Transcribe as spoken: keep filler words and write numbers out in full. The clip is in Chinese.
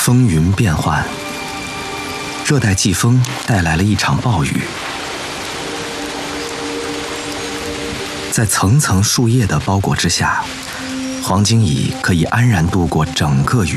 风云变幻，热带季风带来了一场暴雨。在层层树叶的包裹之下，黄金蚁可以安然度过整个雨